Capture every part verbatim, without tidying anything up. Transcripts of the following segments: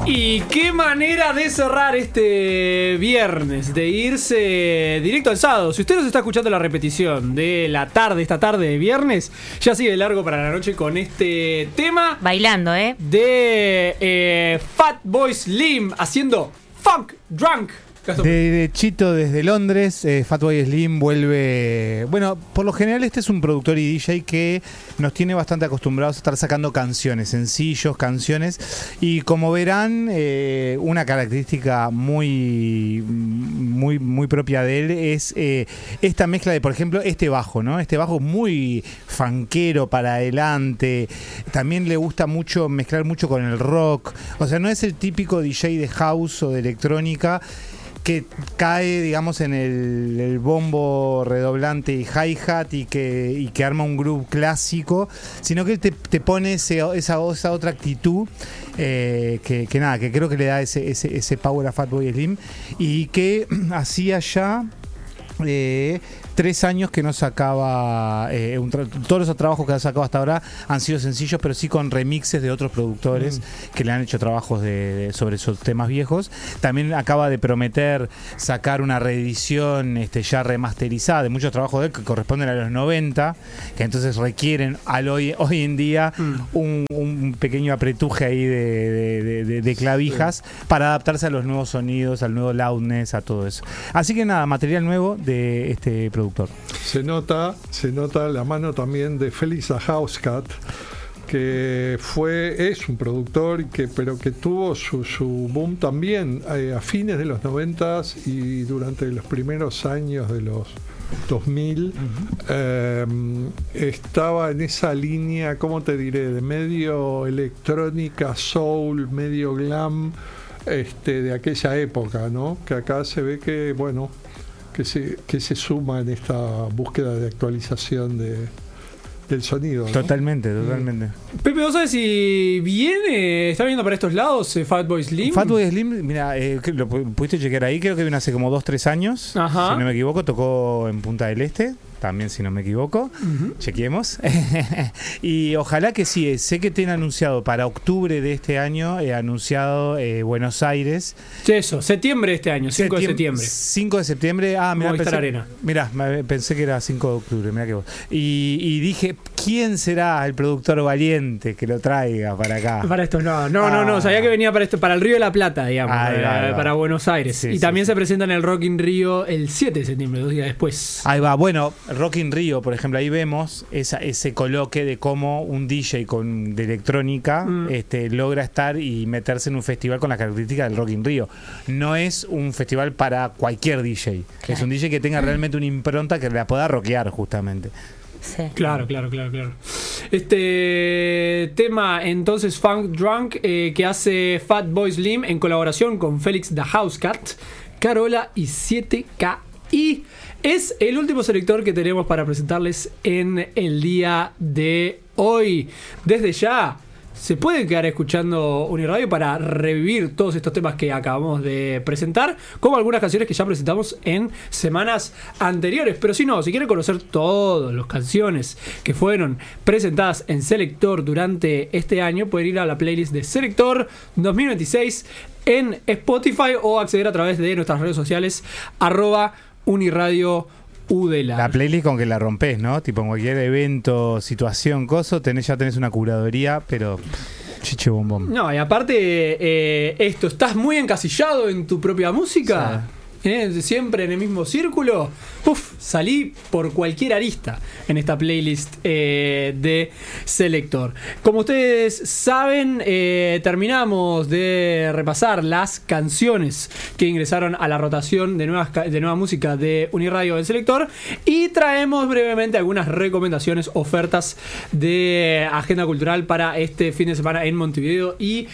Y qué manera de cerrar este viernes, de irse directo al sábado. Si usted nos está escuchando la repetición de la tarde, esta tarde de viernes, ya sigue largo para la noche con este tema. Bailando, ¿eh? De eh, Fatboy Slim haciendo Funk Drunk. Derechito desde Londres, eh, Fatboy Slim vuelve... Bueno, por lo general este es un productor y D J que nos tiene bastante acostumbrados a estar sacando canciones, sencillos, canciones. Y como verán, eh, una característica muy, muy, muy propia de él es eh, esta mezcla de, por ejemplo, este bajo, ¿no? Este bajo muy funkero para adelante. También le gusta mucho mezclar mucho con el rock. O sea, no es el típico D J de house o de electrónica que cae, digamos, en el, el bombo redoblante y hi-hat y que, y que arma un groove clásico, sino que te, te pone ese, esa, esa otra actitud eh, que, que nada, que creo que le da ese, ese, ese power a Fatboy Slim y que hacía ya eh, tres años que no sacaba eh, un tra- todos los trabajos que ha sacado hasta ahora han sido sencillos, pero sí con remixes de otros productores mm. que le han hecho trabajos de, de, sobre esos temas viejos. También acaba de prometer sacar una reedición este, ya remasterizada de muchos trabajos de él que corresponden a los noventa, que entonces requieren al hoy, hoy en día mm. un, un pequeño apretuje ahí de, de, de, de, de clavijas sí. para adaptarse a los nuevos sonidos, al nuevo loudness, a todo eso. Así que nada, material nuevo de este productor. Se nota, se nota la mano también de Felix the Housecat, que fue, es un productor que, pero que tuvo su, su boom también eh, a fines de los noventas y durante los primeros años de los dos mil. Uh-huh. eh, estaba en esa línea, ¿cómo te diré? De medio electrónica, soul, medio glam, este, de aquella época, ¿no? Que acá se ve que, bueno, que se, que se suma en esta búsqueda de actualización de, del sonido, ¿no? Totalmente, totalmente. Pepe, ¿vos sabés si viene, está viendo para estos lados eh, Fatboy Slim? Fatboy Slim, mira, eh, lo pudiste chequear ahí, creo que vino hace como dos, tres años. Ajá. Si no me equivoco, tocó en Punta del Este. También, si no me equivoco, uh-huh. chequeemos. Y ojalá que sí, sé que tiene anunciado para octubre de este año, he anunciado eh, Buenos Aires. Eso, septiembre de este año, cinco de septiembre. cinco de septiembre, ah, mira, Movistar Arena. Mirá, pensé que era cinco de octubre, mirá que vos. Y, y dije, ¿quién será el productor valiente que lo traiga para acá? Para esto no, no, ah. no, no, sabía que venía para esto, para el Río de la Plata, digamos, Ahí para, va, ahí va. para Buenos Aires. Sí, y sí, también sí. se presenta en el Rock in Rio el siete de septiembre, dos días después. Ahí va, bueno, Rock in Rio, por ejemplo, ahí vemos esa, ese coloque de cómo un D J con, de electrónica mm. este, logra estar y meterse en un festival con las características del Rock in Rio. No es un festival para cualquier D J, claro. Es un D J que tenga realmente una impronta que la pueda rockear justamente. Sí. Claro, claro, claro, claro. Este tema, entonces, Funk Drunk, eh, que hace Fatboy Slim en colaboración con Felix the Housecat, Carola y siete K I. Es el último selector que tenemos para presentarles en el día de hoy. Desde ya se pueden quedar escuchando Uniradio para revivir todos estos temas que acabamos de presentar, como algunas canciones que ya presentamos en semanas anteriores. Pero si no, si quieren conocer todas las canciones que fueron presentadas en Selector durante este año, pueden ir a la playlist de Selector dos mil veintiséis en Spotify o acceder a través de nuestras redes sociales arroba Uniradio Udela. La playlist con que la rompes, ¿no? Tipo en cualquier evento, situación, coso, tenés, ya tenés una curaduría, pero chiche bombón. No, y aparte eh, esto, ¿estás muy encasillado en tu propia música? Sí. ¿Eh? Siempre en el mismo círculo. Uf, salí por cualquier arista en esta playlist eh, de Selector. Como ustedes saben, eh, terminamos de repasar las canciones que ingresaron a la rotación de, nuevas, de nueva música de Uniradio en Selector y traemos brevemente algunas recomendaciones, ofertas de agenda cultural para este fin de semana en Montevideo y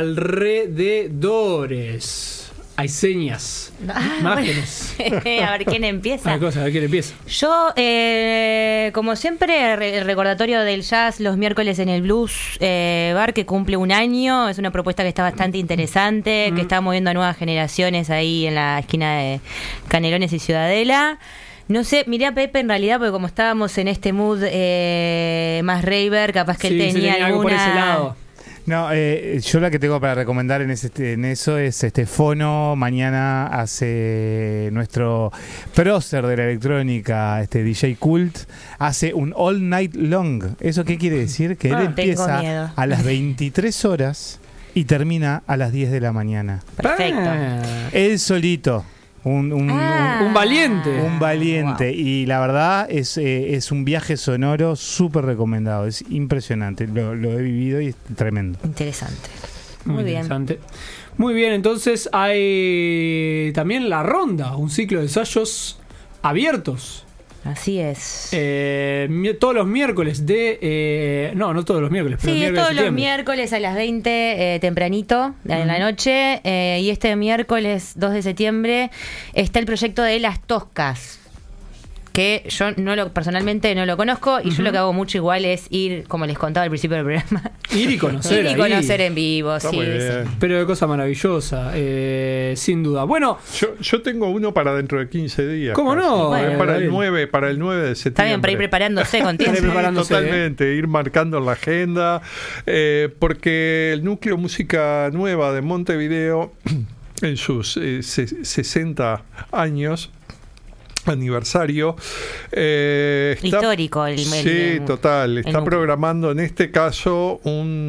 alrededores. Hay señas, ah, imágenes. Bueno. A ver quién empieza. Hay cosas, a ver quién empieza. Yo, eh, como siempre, el recordatorio del jazz los miércoles en el Blues eh, Bar, que cumple un año. Es una propuesta que está bastante interesante, mm. que está moviendo a nuevas generaciones ahí en la esquina de Canelones y Ciudadela. No sé, miré a Pepe en realidad, porque como estábamos en este mood eh, más raver, capaz que sí, él tenía tenía alguna... algo por ese lado. No, eh, yo la que tengo para recomendar en, ese, en eso es este Fono. Mañana hace nuestro prócer de la electrónica, este D J Cult, hace un All Night Long. ¿Eso qué quiere decir? Que él Ah, empieza a las veintitrés horas y termina a las diez de la mañana. Perfecto. Ah, Él solito. Un, un, Ah. un- un valiente. un valiente. Wow. Y la verdad es, eh, es un viaje sonoro súper recomendado. Es impresionante. Lo, lo he vivido y es tremendo. Interesante. Muy, Muy bien. interesante. Muy bien, entonces hay también la ronda, un ciclo de ensayos abiertos. Así es. Eh, mi- todos los miércoles de... eh, no, no todos los miércoles, pero Sí, es miércoles de todos los septiembre. miércoles a las veinte, eh, tempranito, en la noche. eh, y este miércoles dos de septiembre está el proyecto de Las Toscas, que yo no lo personalmente no lo conozco. Y yo lo que hago mucho igual es ir, como les contaba al principio del programa, Ir y conocer ir y ahí. conocer en vivo. Está Sí, muy sí. bien. Pero de cosa maravillosa, eh, sin duda. Bueno, Yo, yo tengo uno para dentro de quince días. ¿cómo casi. no? Bueno. Es para el Gabriel. nueve, para el nueve de septiembre. Está bien, para ir preparándose con tiempo. Para ir preparándose, Totalmente, ir marcando la agenda, eh, porque el Núcleo Música Nueva de Montevideo, en sus eh, se- sesenta años, aniversario, eh, está- Histórico el- el- sí, el- total, el está núcleo. programando en este caso un